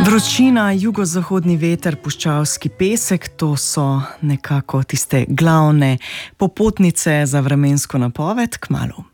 Vročina, jugozahodni veter, puščavski pesek, to so nekako tiste glavne popotnice za vremensko napoved kmalu.